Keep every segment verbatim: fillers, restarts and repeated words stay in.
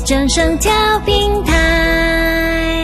正声调频台。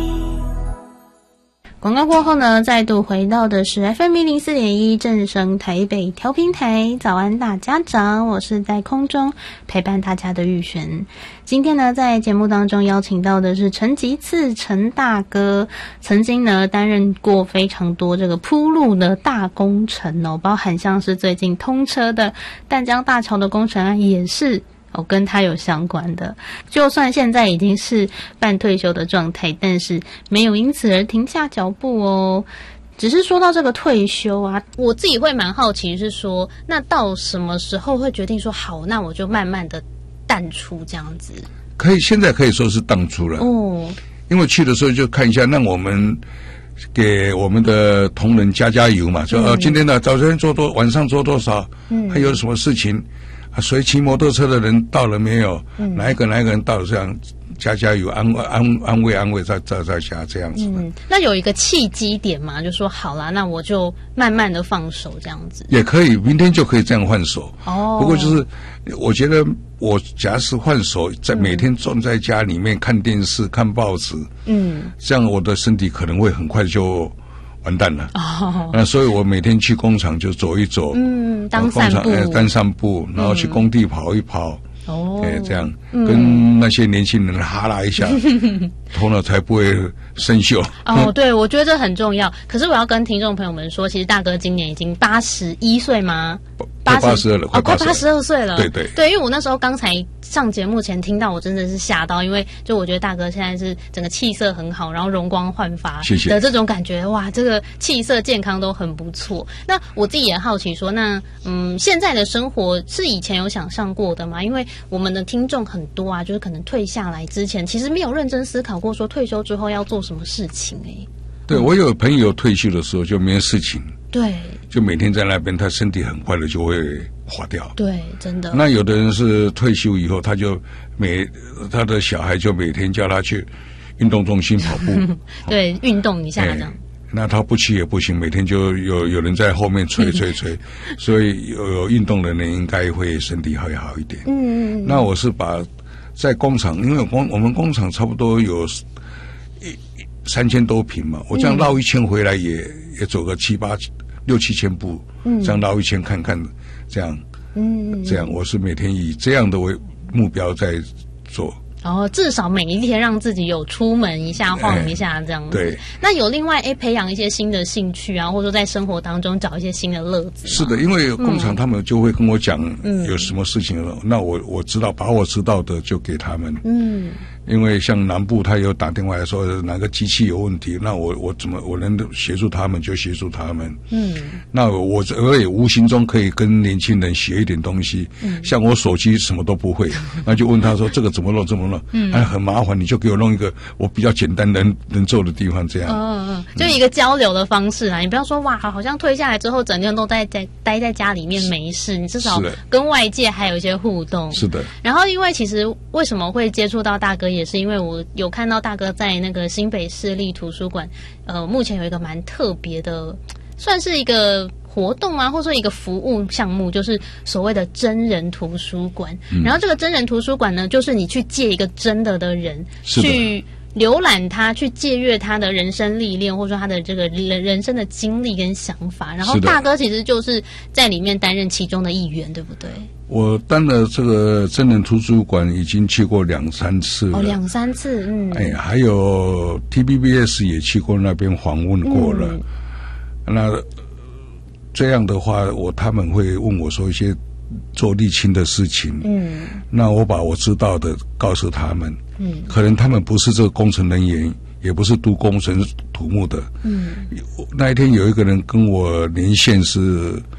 广告过后呢，再度回到的是 F M 一零四点一正声台北调频台。早安大家长，我是在空中陪伴大家的玉璇。今天呢，在节目当中邀请到的是陈吉次陈大哥，曾经呢担任过非常多这个铺路的大工程哦，包含像是最近通车的淡江大桥的工程啊，也是哦，跟他有相关的。就算现在已经是半退休的状态，但是没有因此而停下脚步哦。只是说到这个退休啊，我自己会蛮好奇，是说那到什么时候会决定说好，那我就慢慢的淡出这样子？ 可以，现在可以说是淡出了哦。因为去的时候就看一下，那我们给我们的同仁加加油嘛，说、嗯、哦，今天的早晨做多，晚上做多少，嗯，还有什么事情。谁骑摩托车的人到了没有？嗯、哪一个哪一个人到了？这样加加油，安安安慰安慰，再再再加这样子的。 嗯，那有一个契机点嘛，就说好啦，那我就慢慢的放手这样子。 也可以，明天就可以这样换手。哦。不过就是，我觉得我假使换手，在每天坐在家里面看电视、看报纸，嗯，这样我的身体可能会很快就完蛋了。哦。那所以我每天去工厂就走一走。 嗯，当散步。 呃，当散步，然后去工地跑一跑。哦。哎，这样、嗯、跟那些年轻人哈拉一下，头脑才不会生锈。 哦，对，我觉得这很重要。可是我要跟听众朋友们说，其实大哥今年已经八十一岁吗？ 八十二了， 哦，快八十二岁了。 对对对，因为我那时候刚才上节目前听到，我真的是吓到，因为就我觉得大哥现在是整个气色很好，然后容光焕发的这种感觉，谢谢。哇，这个气色健康都很不错。那我自己也好奇说，那嗯，现在的生活是以前有想象过的吗？因为我们的听众很多啊，就是可能退下来之前，其实没有认真思考过说退休之后要做什么事情哎、欸。 对，我有朋友退休的时候就没事情， 对， 就每天在那边，他身体很快的就会垮掉。 对，真的。 那有的人是退休以后，他就每他的小孩就每天叫他去运动中心跑步， 对，哦、运动一下这样。 那他不去也不行，每天就有有人在后面催催催，所以有有运动的人应该会身体会好一点。嗯，那我是把在工厂，因为工我们工厂差不多有一三千多平嘛，我这样绕一圈回来也、嗯、也走个七八六七千步，嗯，这样绕一圈看看，这样，嗯，这样我是每天以这样的为目标在做。 然后至少每一天让自己有出门一下晃一下这样子。 对。 那有另外诶培养一些新的兴趣啊，或者说在生活当中找一些新的乐子。 是的，因为工厂他们就会跟我讲有什么事情了，嗯、那我我知道把我知道的就给他们。嗯。因为像南部他有打电话来说哪个机器有问题，那我我怎么我能协助他们就协助他们。嗯。那我我也无形中可以跟年轻人学一点东西。嗯。像我手机什么都不会，那就问他说这个怎么弄怎么弄。嗯，还很麻烦，你就给我弄一个我比较简单能能做的地方，这样。 嗯嗯，就一个交流的方式啦。你不要说哇，好像退下来之后整天都在在待在家里面没事，你至少跟外界还有一些互动。 是的。 然后，因为其实为什么会接触到大哥，也是因为我有看到大哥在那个新北市立图书馆，呃，目前有一个蛮特别的，算是一个活动啊，或者说一个服务项目，就是所谓的真人图书馆。嗯、然后这个真人图书馆呢，就是你去借一个真的的人去浏览他，去借阅他的人生历练，或者说他的这个人人生的经历跟想法。然后大哥其实就是在里面担任其中的一员，对不对？ 我担了这个真人图书馆已经去过两三次了。 哦，两三次，嗯。 哎，还有 T B B S 也去过那边访问过了。嗯、那这样的话，我他们会问我说一些做沥青的事情，嗯，那我把我知道的告诉他们，嗯，可能他们不是这个工程人员，也不是读工程土木的，嗯，那一天有一个人跟我连线是